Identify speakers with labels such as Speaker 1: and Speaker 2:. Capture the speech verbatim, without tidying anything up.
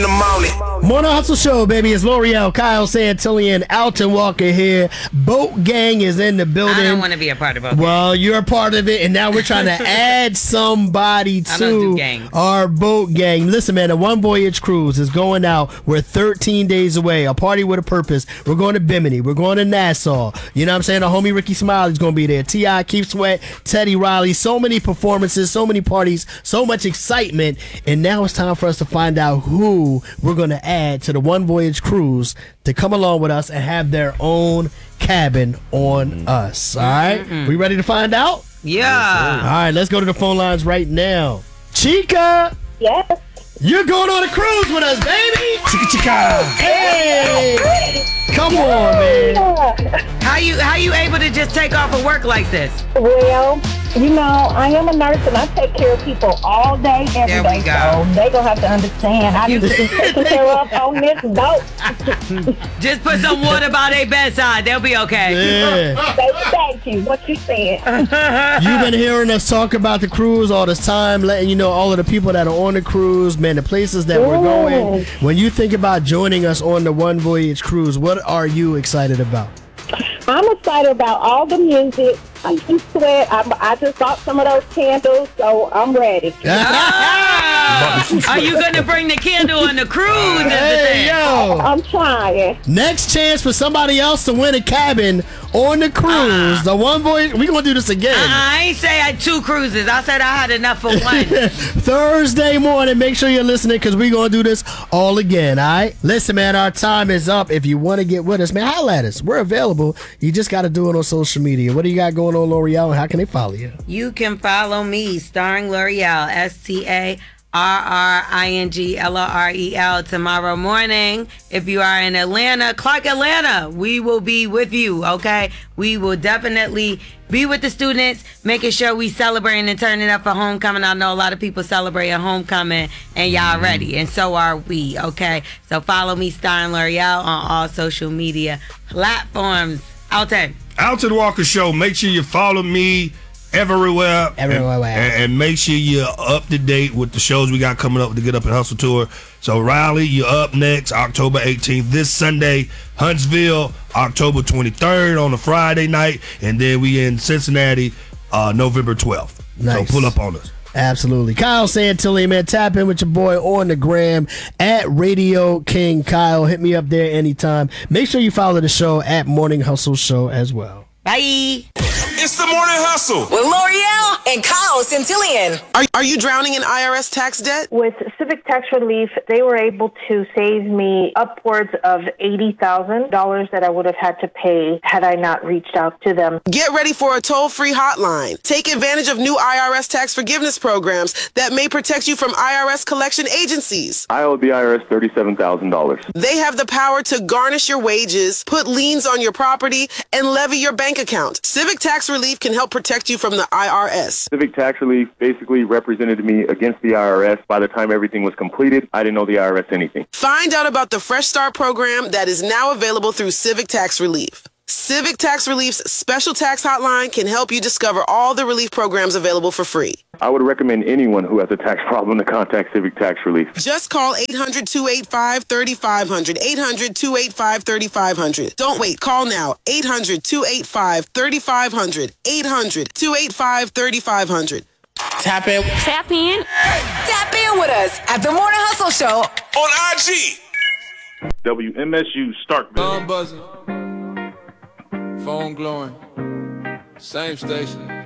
Speaker 1: the morning.
Speaker 2: Morning Hustle Show, baby. It's L'Oreal, Kyle Santillian, Alton Walker here. Boat Gang is in the building. I
Speaker 3: don't want to be a part of Boat Gang.
Speaker 2: Well, you're a part of it, and now we're trying to add somebody to our Boat Gang. Listen, man, the One Voyage Cruise is going out. We're thirteen days away. A party with a purpose. We're going to Bimini. We're going to Nassau. You know what I'm saying? Our homie Ricky Smiley's going to be there. T I, Keith Sweat, Teddy Riley. So many performances, so many parties, so much excitement. And now it's time for us to find out who we're going to add to the One Voyage Cruise to come along with us and have their own cabin on us. All right? Mm-hmm. We ready to find out?
Speaker 3: Yeah.
Speaker 2: All right, let's go to the phone lines right now. Chica.
Speaker 4: Yes.
Speaker 2: You're going on a cruise with us, baby. Chica, chica. Hey. Come on, man.
Speaker 3: How you how you able to just take off of work like this?
Speaker 4: Well, you know, I am a nurse and I take care of people all day, every
Speaker 3: there
Speaker 4: day.
Speaker 3: We go.
Speaker 4: So they gonna have to understand I need to be taken care of on this boat.
Speaker 3: Just put some water by their bedside. They'll be okay.
Speaker 2: Yeah.
Speaker 4: Thank you. What you saying?
Speaker 2: You've been hearing us talk about the cruise all this time, letting you know all of the people that are on the cruise, man, the places that we're going. When you think about joining us on the One Voyage Cruise, what are you excited about?
Speaker 4: I'm excited about all the music. I can sweat. I, I just bought some of those candles, so I'm ready.
Speaker 3: Oh, are you going to bring the candle on the cruise?
Speaker 2: Hey, yo.
Speaker 4: I'm trying.
Speaker 2: Next chance for somebody else to win a cabin on the cruise. Uh-uh. The One Voyage. We're going to do this again.
Speaker 3: Uh-uh, I ain't say I had two cruises. I said I had enough for one.
Speaker 2: Thursday morning. Make sure you're listening because we're going to do this all again, all right? Listen, man, our time is up. If you want to get with us, man, holla at us. We're available. You just got to do it on social media. What do you got going on, L'Oreal, and how can they follow you?
Speaker 3: You can follow me, starring L'Oreal, S T A R R I N G L O R E L, tomorrow morning. If you are in Atlanta, Clark Atlanta, we will be with you, okay? We will definitely be with the students, making sure we celebrating and turning up for homecoming. I know a lot of people celebrating homecoming, and y'all ready, and so are we, okay? So follow me, starring L'Oreal, on all social media platforms. Alton.
Speaker 5: Alton Walker Show. Make sure you follow me everywhere.
Speaker 2: Everywhere.
Speaker 5: And, and, and make sure you're up to date with the shows we got coming up with the Get Up and Hustle Tour. So, Raleigh, you're up next, October eighteenth. This Sunday, Huntsville, October twenty-third on a Friday night. And then we in Cincinnati, uh, November twelfth.
Speaker 2: Nice.
Speaker 5: So, pull up on us.
Speaker 2: Absolutely. Kyle Santilli, man, tap in with your boy on the gram at Radio King Kyle. Hit me up there anytime. Make sure you follow the show at Morning Hustle Show as well.
Speaker 3: Bye.
Speaker 1: It's the Morning Hustle
Speaker 6: with L'Oreal and Kyle Santillian.
Speaker 7: Are, are you drowning in I R S tax debt?
Speaker 4: With Civic Tax Relief, they were able to save me upwards of eighty thousand dollars that I would have had to pay had I not reached out to them.
Speaker 7: Get ready for a toll-free hotline. Take advantage of new I R S tax forgiveness programs that may protect you from I R S collection agencies.
Speaker 8: I owe the I R S thirty-seven thousand dollars.
Speaker 7: They have the power to garnish your wages, put liens on your property, and levy your bank account. Civic Tax Relief can help protect you from the I R S.
Speaker 8: Civic Tax Relief basically represented me against the I R S. By the time everything was completed, I didn't owe the I R S anything.
Speaker 7: Find out about the Fresh Start program that is now available through Civic Tax Relief. Civic Tax Relief's special tax hotline can help you discover all the relief programs available for free.
Speaker 8: I would recommend anyone who has a tax problem to contact Civic Tax Relief.
Speaker 7: Just call eight hundred, two eight five, three five zero zero. eight hundred, two eight five, three five zero zero. Don't wait. Call now. eight hundred, two eight five, three five zero zero. eight hundred, two eight five, three five zero zero.
Speaker 6: Tap in. Tap in. Tap in with us at the Morning Hustle Show
Speaker 1: on I G.
Speaker 8: W M S U Starkville.
Speaker 9: Phone buzzing. Phone glowing. Same station.